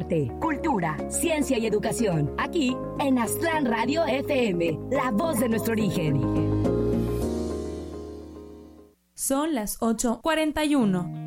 arte, cultura, ciencia y educación. Aquí en Aztlán Radio FM, la voz de nuestro origen. Son las 8:41.